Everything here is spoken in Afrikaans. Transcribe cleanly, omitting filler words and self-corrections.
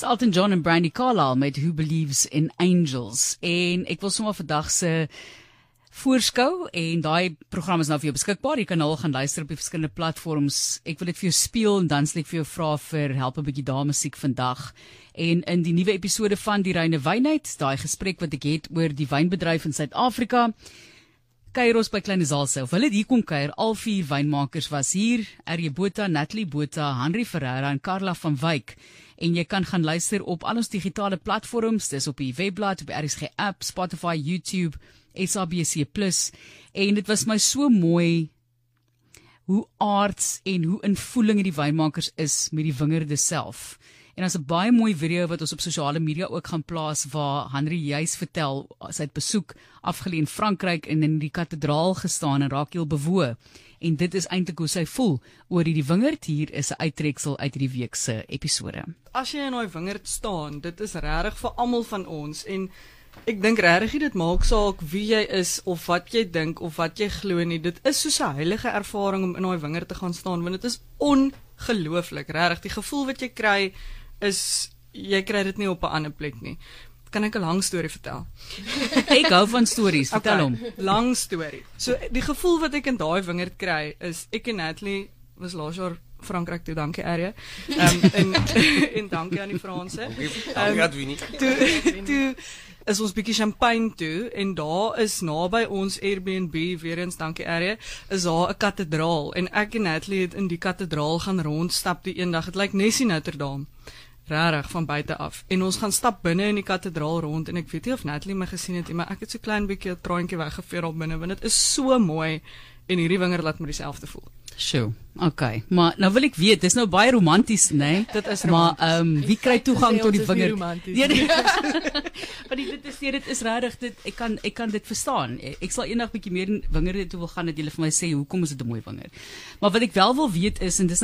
Elton John en Brandy Carlisle met Who Believes in Angels. En ek wil sommer vandag se voorskou en daai program is nou vir jou beskikbaar. Jy kan al gaan luister op die verskillende platforms. Ek wil dit vir jou speel en dan sal ek vir jou vra vir help 'n bietjie daar musiek vandag. En in die nuwe episode van Die Reine Wynheid, daai gesprek wat ek het oor die wynbedryf in Suid-Afrika, kuier ons by Kleine Zaalse, of hulle het hier kom kuier, al 4 wynmakers was hier, R.J. Botha, Natalie Botha, Henry Ferreira en Carla van Wyk. En jy kan gaan luister op al ons digitale platforms, dis op die webblad, op die RSG app, Spotify, YouTube, SABC+. En dit was my so mooi hoe aards en hoe in voeling die wynmakers is met die wingerde self. En as 'n baie mooi video wat ons op sosiale media ook gaan plaas, waar Henry juis vertel, sy het besoek afgelê in Frankryk en in die kathedraal gestaan en raak heel bewoe. En dit is eintlik hoe sy voel oor die wingerd. Hier is 'n uittreksel uit hierdie week se episode. As jy in daai wingerd staan, dit is regtig vir almal van ons, en ek dink regtig dit maak saak wie jy is of wat jy dink of wat jy glo nie. Dit is soos 'n heilige ervaring om in daai wingerd te gaan staan, want dit is ongelooflik, regtig. Die gevoel wat jy kry is, jy kry dit nie op 'n ander plek nie. Kan ek 'n lang storie vertel? Ek hou van stories, vertel hom. Lang storie. So die gevoel wat ek in daai wingerd kry is, ek en Natalie was laas jaar Frankryk toe, dankie Arje. En dankie aan die Franse. Toe is ons bietjie champagne toe, en daar is naby ons Airbnb, weer eens dankie Arje, is daar 'n kathedraal, en ek en Natalie het in die kathedraal gaan rondstap die eendag. Het lyk net die Notre Dame, regtig van buite af, en ons gaan stap binne in die kathedraal rond, en ek weet nie of Natalie my gesien het, maar ek het so klein bietjie 'n traantjie weggeveer daar binne, want dit is so mooi, en hierdie wingerd laat my dieselfde voel. Sjoe, okay. Maar nou wil ek weet, dis nou baie romanties, né? Dit is romanties. Maar wie kry toegang tot die wingerd? Ja, Maar dit is regtig, ek kan dit verstaan. Ek sal eendag bietjie meer in wingerde toe wil gaan, dat julle vir my sê hoekom is dit 'n mooi wingerd. Maar wat ek wel wil weet is, en dis